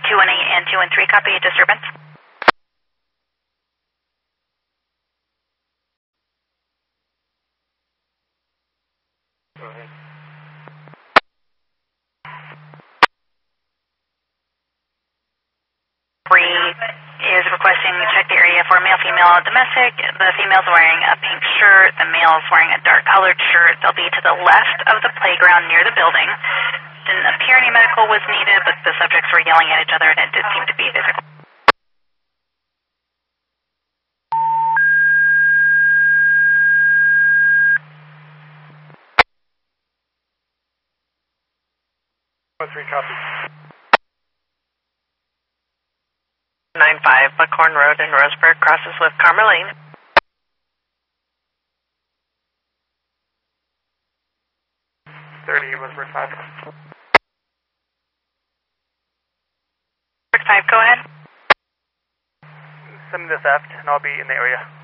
218 and 213, copy a disturbance. Go ahead. Is requesting check the area for male, female, domestic. The female's wearing a pink shirt. The male's wearing a dark colored shirt. They'll be to the left of the playground near the building. Didn't appear any medical was needed, but the subjects were yelling at each other and it did seem to be physical. Three copy. 95 Buckhorn Road in Roseburg crosses with Carmer Lane. Roseburg 5. Roseburg 5, go ahead. Send me the theft and I'll be in the area.